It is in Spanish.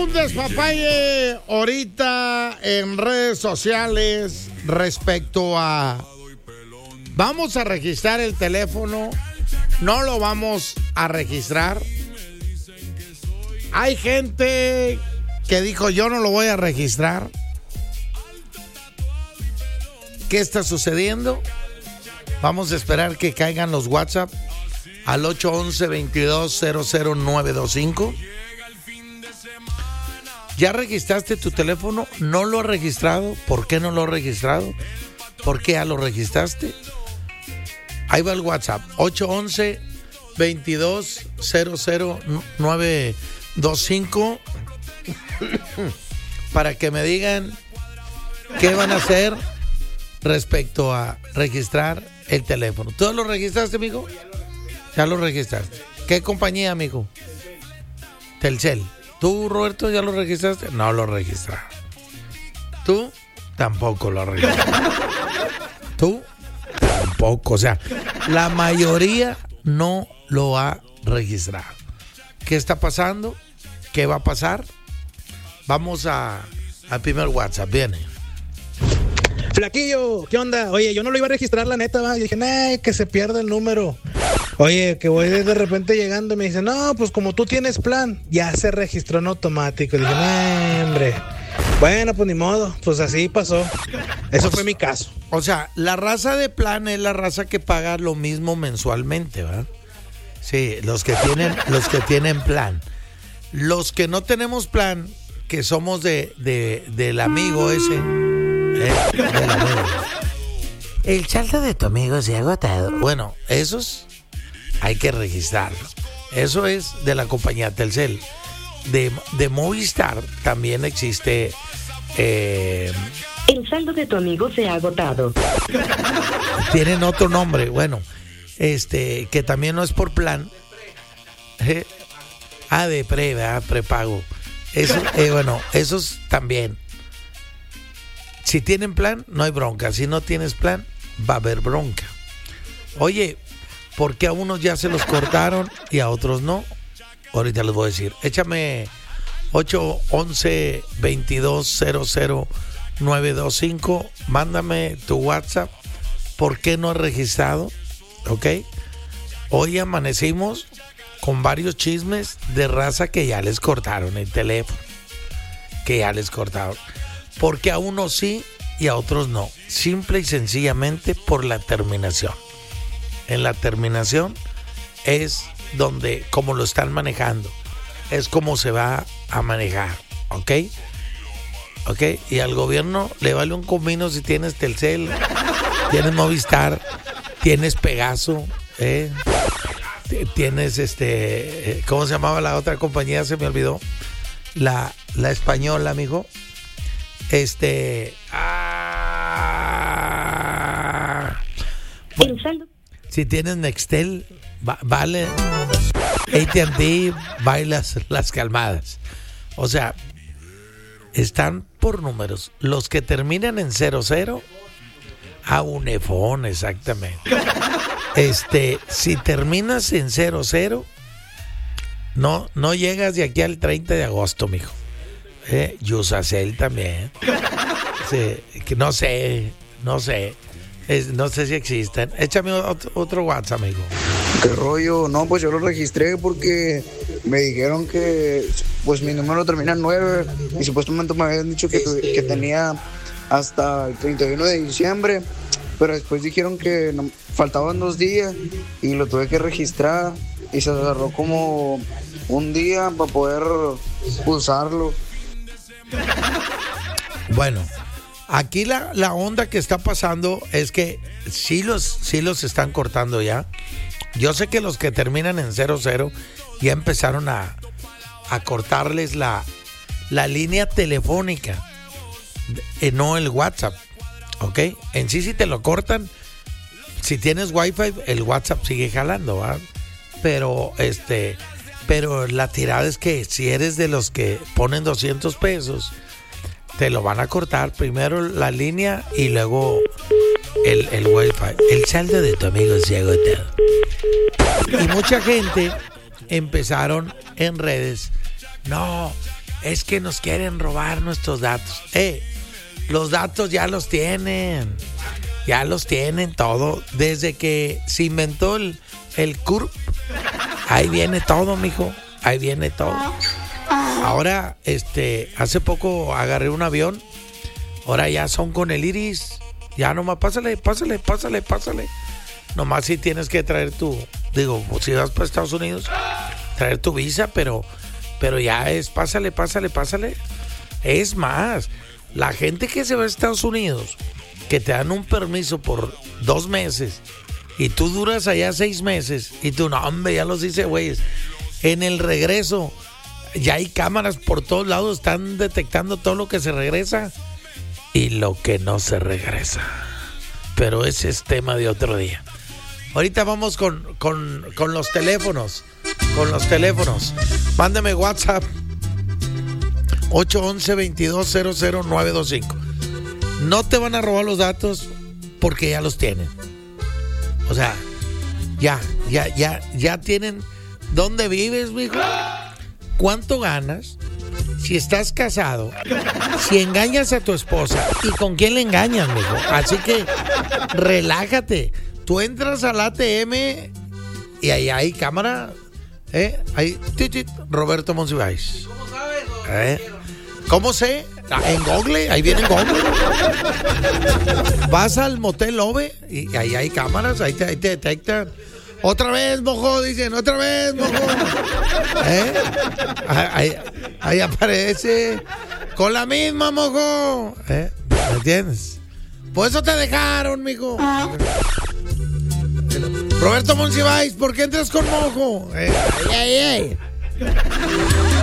un despapalle ahorita en redes sociales respecto a vamos a registrar el teléfono, no lo vamos a registrar. Hay gente que dijo yo no lo voy a registrar. ¿Qué está sucediendo? Vamos a esperar que caigan los WhatsApp al 811-2200-925. ¿Ya registraste tu teléfono? ¿No lo has registrado? ¿Por qué no lo has registrado? ¿Por qué ya lo registraste? Ahí va el WhatsApp, 811-2200-925 para que me digan qué van a hacer respecto a registrar el teléfono. ¿Tú lo registraste, amigo? Ya lo registraste. ¿Qué compañía, amigo? Telcel. ¿Tú, Roberto, ya lo registraste? No lo registraste. ¿Tú? Tampoco lo registraste. ¿Tú? Tampoco. O sea, la mayoría no lo ha registrado. ¿Qué está pasando? ¿Qué va a pasar? Vamos al primer WhatsApp. Viene. Flaquillo, ¿qué onda? Oye, yo no lo iba a registrar, la neta, va. Y dije, nah, que se pierda el número. Oye, que voy de repente llegando y me dice, no, pues como tú tienes plan, ya se registró en automático. Y dije, nah, hombre. Bueno, pues ni modo, pues así pasó. Eso fue mi caso. O sea, la raza de plan es la raza que paga lo mismo mensualmente, ¿verdad? Sí, los que tienen plan. Los que no tenemos plan, que somos del amigo ese. Del amigo. El saldo de tu amigo se ha agotado. Bueno, esos hay que registrarlo. Eso es de la compañía Telcel. De Movistar también existe. El saldo de tu amigo se ha agotado. Tienen otro nombre, bueno, que también no es por plan. De prepago. Eso, bueno, esos también. Si tienen plan, no hay bronca. Si no tienes plan, va a haber bronca. Oye, ¿por qué a unos ya se los cortaron y a otros no? Ahorita les voy a decir. Échame 811-2200-925. Mándame tu WhatsApp. ¿Por qué no has registrado? ¿Ok? Hoy amanecimos con varios chismes de raza que ya les cortaron el teléfono. Que ya les cortaron. Porque a unos sí y a otros no. Simple y sencillamente por la terminación. En la terminación es donde, como lo están manejando, es como se va a manejar, ¿ok? ¿Ok? Y al gobierno le vale un comino si tienes Telcel, tienes Movistar, tienes Pegaso, tienes ¿cómo se llamaba la otra compañía? Se me olvidó. La española, amigo. Bueno, si tienes Nextel, vale. AT&T, bailas las calmadas. O sea, están por números. Los que terminan en 00, a Unifón, exactamente. Si terminas en 00, no llegas de aquí al 30 de agosto, mijo. Yusacel también. Sí, que no sé si existen. Échame otro WhatsApp, amigo. ¿Qué rollo? No, pues yo lo registré porque me dijeron que pues mi número termina en 9 y supuestamente me habían dicho que tenía hasta el 31 de diciembre, pero después dijeron que faltaban 2 días y lo tuve que registrar y se cerró como un día para poder usarlo. Bueno, aquí la onda que está pasando es que sí los están cortando ya. Yo sé que los que terminan en 00 ya empezaron a cortarles la línea telefónica, no el WhatsApp, ¿ok? En sí, si te lo cortan, si tienes Wi-Fi, el WhatsApp sigue jalando, ¿verdad? Pero la tirada es que si eres de los que ponen 200 pesos, te lo van a cortar primero la línea y luego el Wi-Fi. El saldo de tu amigo se ha agotado. Y mucha gente empezaron en redes. No, es que nos quieren robar nuestros datos. Los datos ya los tienen todo. Desde que se inventó el CURP, ahí viene todo, mijo, ahí viene todo. Ahora, hace poco agarré un avión, ahora ya son con el iris, ya nomás pásale. Nomás si tienes que traer si vas para Estados Unidos, traer tu visa, pero ya es pásale. Es más, la gente que se va a Estados Unidos, que te dan un permiso por 2 meses y tú duras allá 6 meses y tú, no, hombre, ya los hice, güeyes. En el regreso ya hay cámaras por todos lados, están detectando todo lo que se regresa y lo que no se regresa. Pero ese es tema de otro día. Ahorita vamos con los teléfonos. Mándame WhatsApp 811-2200-925. No te van a robar los datos porque ya los tienen. O sea, ya tienen dónde vives, mijo, cuánto ganas, si estás casado, si engañas a tu esposa y con quién le engañas, mijo. Así que relájate. Tú entras al ATM y ahí hay cámara, ahí, Roberto Monsiváis. ¿Cómo sabes? ¿Cómo sé? En Google, ahí viene Google. Vas al Motel Ove y ahí hay cámaras, ahí te detectan. Otra vez, mojo, dicen, otra vez, mojo. Ahí aparece con la misma, mojo. ¿Me entiendes? Por eso te dejaron, mijo. Roberto Monsiváis, ¿por qué entras con mojo?